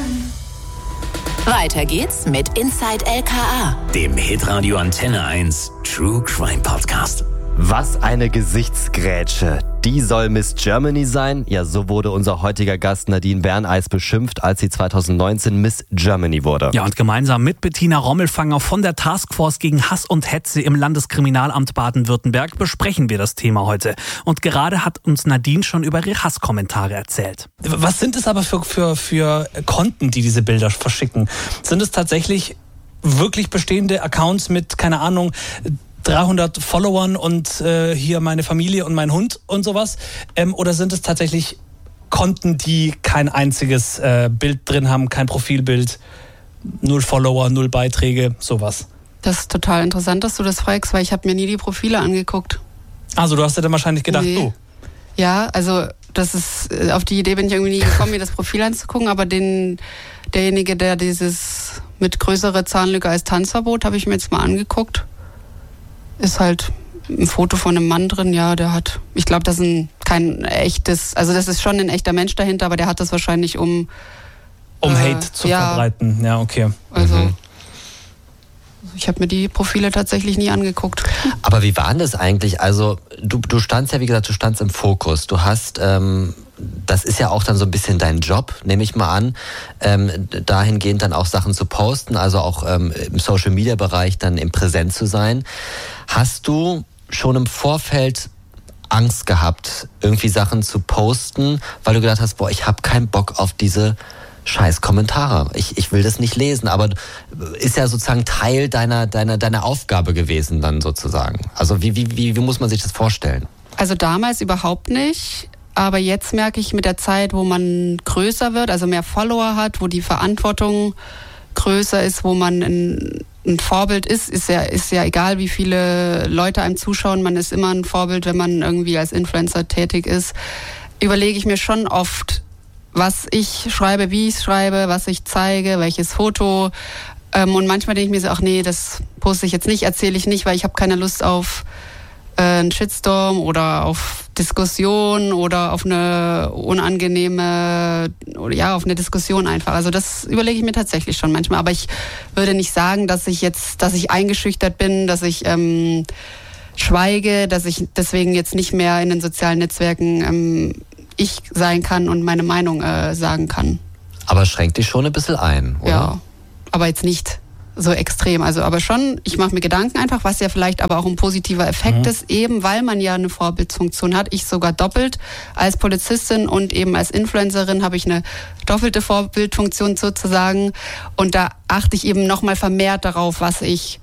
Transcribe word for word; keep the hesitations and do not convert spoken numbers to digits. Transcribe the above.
Weiter geht's mit Inside L K A, dem Hitradio Antenne eins True Crime Podcast. Was eine Gesichtsgrätsche. Die soll Miss Germany sein? Ja, so wurde unser heutiger Gast Nadine Berneis beschimpft, als sie zweitausendneunzehn Miss Germany wurde. Ja, und gemeinsam mit Bettina Rommelfanger von der Taskforce gegen Hass und Hetze im Landeskriminalamt Baden-Württemberg besprechen wir das Thema heute. Und gerade hat uns Nadine schon über ihre Hasskommentare erzählt. Was sind es aber für, für, für Konten, die diese Bilder verschicken? Sind es tatsächlich wirklich bestehende Accounts mit, keine Ahnung, dreihundert Followern und äh, hier meine Familie und mein Hund und sowas? Ähm, oder sind es tatsächlich Konten, die kein einziges äh, Bild drin haben, kein Profilbild, null Follower, null Beiträge, sowas? Das ist total interessant, dass du das fragst, weil ich habe mir nie die Profile angeguckt. Also du hast dir dann wahrscheinlich gedacht, nee. oh. Ja, also das ist, auf die Idee bin ich irgendwie nie gekommen, mir das Profil anzugucken, aber den, derjenige, der dieses mit größere Zahnlücke als Tanzverbot, habe ich mir jetzt mal angeguckt. Ist halt ein Foto von einem Mann drin, ja, der hat, ich glaube, das ist ein, kein echtes, also das ist schon ein echter Mensch dahinter, aber der hat das wahrscheinlich um... Um äh, Hate zu ja, verbreiten, ja, okay. Also, Mhm. ich habe mir die Profile tatsächlich nie angeguckt. Aber wie war denn das eigentlich? Also du, du standst ja, wie gesagt, du standst im Fokus. Du hast, ähm, das ist ja auch dann so ein bisschen dein Job, nehme ich mal an, ähm, dahingehend dann auch Sachen zu posten, also auch ähm, im Social-Media-Bereich dann im Präsent zu sein. Hast du schon im Vorfeld Angst gehabt, irgendwie Sachen zu posten, weil du gedacht hast, boah, ich habe keinen Bock auf diese scheiß Kommentare. Ich, ich will das nicht lesen, aber ist ja sozusagen Teil deiner, deiner, deiner Aufgabe gewesen dann sozusagen. Also wie, wie, wie, wie muss man sich das vorstellen? Also damals überhaupt nicht, aber jetzt merke ich mit der Zeit, wo man größer wird, also mehr Follower hat, wo die Verantwortung größer ist, wo man ein, ein Vorbild ist, ist ja, ist ja egal, wie viele Leute einem zuschauen, man ist immer ein Vorbild, wenn man irgendwie als Influencer tätig ist, überlege ich mir schon oft, was ich schreibe, wie ich es schreibe, was ich zeige, welches Foto. Ähm, und manchmal denke ich mir so, ach nee, das poste ich jetzt nicht, erzähle ich nicht, weil ich habe keine Lust auf äh, einen Shitstorm oder auf Diskussion oder auf eine unangenehme, oder ja, auf eine Diskussion einfach. Also das überlege ich mir tatsächlich schon manchmal. Aber ich würde nicht sagen, dass ich jetzt, dass ich eingeschüchtert bin, dass ich ähm, schweige, dass ich deswegen jetzt nicht mehr in den sozialen Netzwerken ähm, ich sein kann und meine Meinung äh, sagen kann. Aber schränkt dich schon ein bisschen ein, oder? Ja, aber jetzt nicht so extrem. Also aber schon, ich mache mir Gedanken einfach, was ja vielleicht aber auch ein positiver Effekt mhm. ist, eben weil man ja eine Vorbildsfunktion hat. Ich sogar doppelt. Als Polizistin und eben als Influencerin habe ich eine doppelte Vorbildfunktion sozusagen. Und da achte ich eben nochmal vermehrt darauf, was ich